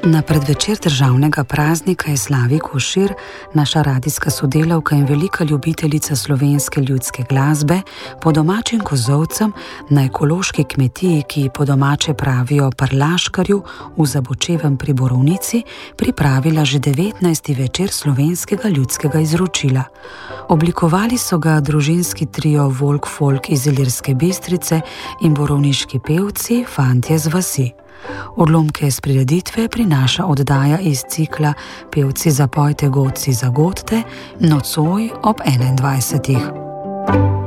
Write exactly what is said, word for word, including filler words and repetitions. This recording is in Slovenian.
Na predvečer državnega praznika je Slavi Košir, naša radijska sodelavka in velika ljubiteljica slovenske ljudske glasbe, po domačim kozolcem na ekološki kmetiji, ki po domače pravijo Parlaškarju v Zabočevem pri Borovnici, pripravila že devetnajsti večer slovenskega ljudskega izročila. Oblikovali so ga družinski trio Volk Folk iz Ilirske Bistrice in borovniški pevci Fantje z vasi. Odlomke iz prireditve prinaša oddaja iz cikla Pevci zapojte, godci zagodte, nocoj ob enaindvajsetih.